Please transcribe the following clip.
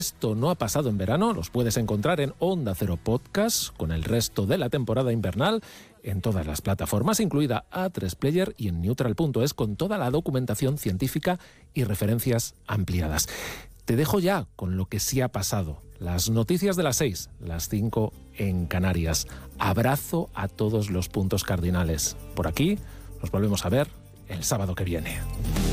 Esto no ha pasado en verano, los puedes encontrar en Onda Cero Podcast con el resto de la temporada invernal en todas las plataformas, incluida A3 Player, y en neutral.es con toda la documentación científica y referencias ampliadas. Te dejo ya con lo que sí ha pasado. Las noticias de las 6, las 5 en Canarias. Abrazo a todos los puntos cardinales. Por aquí nos volvemos a ver el sábado que viene.